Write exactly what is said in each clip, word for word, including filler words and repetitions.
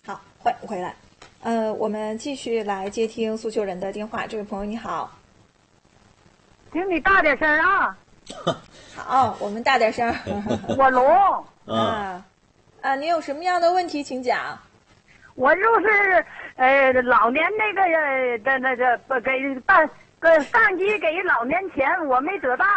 好，回回来，呃，我们继续来接听诉求人的电话。这位朋友你好， 请你大点声啊！ 好，我们大点声。 我聋啊啊，您有什么样的问题，请讲。 我就是呃老年那个呃的那个不给办个上级给老年钱，我没得到。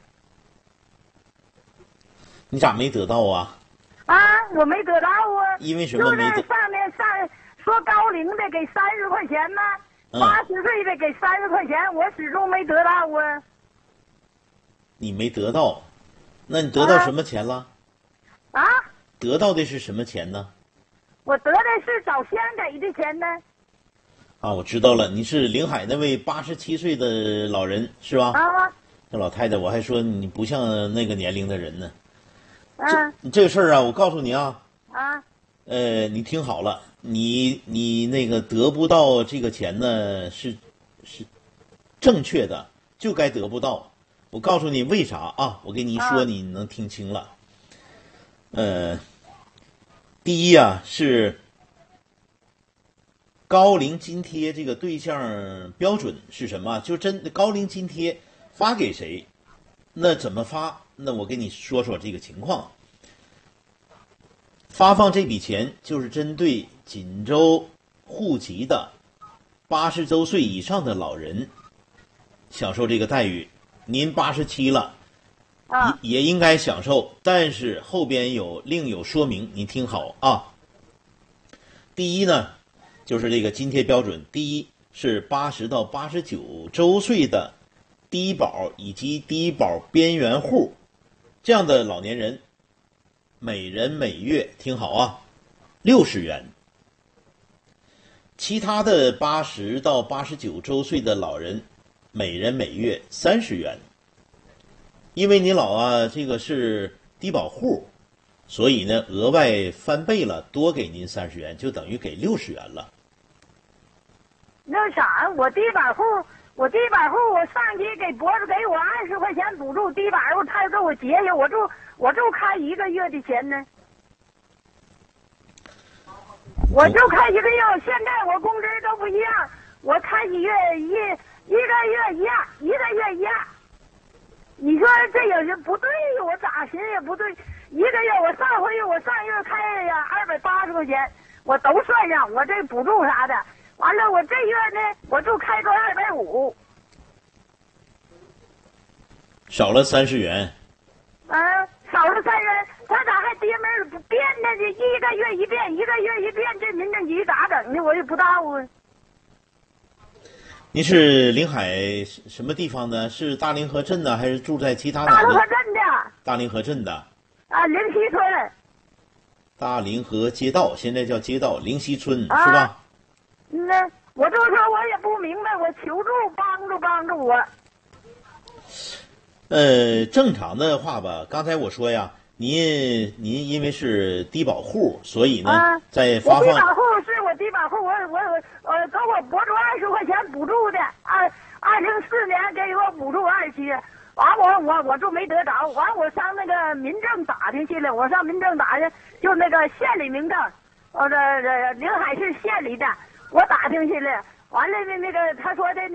你咋没得到啊？ 啊，我没得到啊！ 因为什么没得？ 就是上面上说高龄的给三十块钱呢，八十岁的给三十块钱，我始终没得到啊。 你没得到，那你得到什么钱了？ 啊？ 得到的是什么钱呢？ 我得的是早先给的钱呢。 啊，我知道了，你是临海那位八十七岁的老人是吧？ 啊。 这老太太，我还说你不像那个年龄的人呢。 嗯。 这这个事儿啊，我告诉你啊。 啊。 呃，你听好了，你你那个得不到这个钱呢，是是正确的，就该得不到。我告诉你为啥啊？我跟你说，你能听清了。呃，第一啊是高龄津贴这个对象标准是什么？就真的高龄津贴发给谁？那怎么发？那我跟你说说这个情况。发放这笔钱就是针对锦州户籍的八十周岁以上的老人享受这个待遇。您八十七了， 啊， 也也应该享受，但是后边有另有说明，你听好啊。第一呢，就是这个津贴标准，第一是八十到八十九周岁的低保以及低保边缘户这样的老年人，每人每月听好啊，六十元。其他的八十到八十九周岁的老人，每人每月三十元。因为你老啊，这个是低保户，所以呢，额外翻倍了，多给您三十元，就等于给六十元了。 那啥，我低保户，我低保户，我上级给脖子给我二十块钱补助，低保户他给我节约，我就我就开一个月的钱呢。我就开一个月，现在我工资都不一样，我开一月一一个月一样，一个月一样。你说这有些不对，我咋寻也不对。一个月我上回我上月开呀二百八十块钱，我都算上，我这补助啥的。完了，我这月呢，我就开个二百五， 少了三十元。 啊，少了三元，他咋还爹门儿不变呢？这一个月一变，一个月一变，这民政局咋整的？我也不知道啊。 您是临海什么地方的？是大凌河镇的，还是住在其他哪里？ 大凌河镇的。 大凌河镇的。 啊，灵溪村。 大凌河街道现在叫街道，灵溪村、 啊、 是吧？ 嗯呢，我就说我也不明白，我求助帮助帮助我。 呃，正常的话吧，刚才我说呀，您您因为是低保户，所以呢， 啊、 在发放。 我低保户是我低保户，我我我呃给我拨出二十块钱补助的，二二零四年给我补助二期，完我我我就没得着，完我上那个民政打听去了，我上民政打听，就那个县里民政，呃这这临海市县里的，我打听去了，完了那那个他说的。